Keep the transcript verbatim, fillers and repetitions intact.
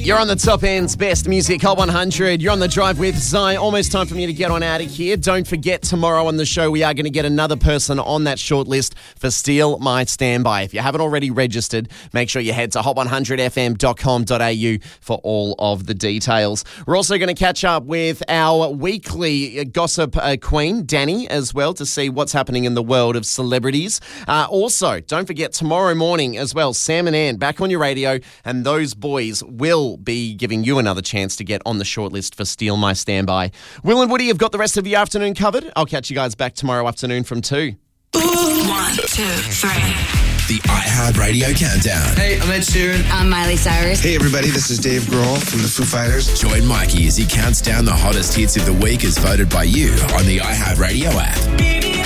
You're on the top end's best music, Hot one hundred. You're on the drive with Zai. Almost time for me to get on out of here. Don't forget, tomorrow on the show, we are going to get another person on that short list for Steal My Standby. If you haven't already registered, make sure you head to hot one hundred f m dot com dot a u for all of the details. We're also going to catch up with our weekly gossip uh, queen, Danny, as well, to see what's happening in the world of celebrities. Uh, also, don't forget, tomorrow morning as well, Sam and Ann back on your radio, and those boys will be giving you another chance to get on the shortlist for Steal My Standby. Will and Woody have got the rest of the afternoon covered. I'll catch you guys back tomorrow afternoon from two. One, two, three. The iHeartRadio Countdown. Hey, I'm Ed Sheeran. I'm Miley Cyrus. Hey, everybody, this is Dave Grohl from the Foo Fighters. Join Mikey as he counts down the hottest hits of the week as voted by you on the iHeartRadio app.